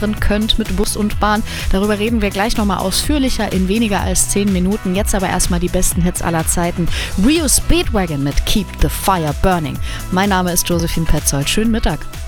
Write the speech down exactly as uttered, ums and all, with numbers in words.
fahren könnt mit Bus und Bahn. Darüber reden wir gleich nochmal ausführlicher in weniger als zehn Minuten. Jetzt aber erstmal die besten Hits aller Zeiten. Rio Speedwagon mit Keep the Fire Burning. Mein Name ist Josephine Petzold. Schönen Mittag.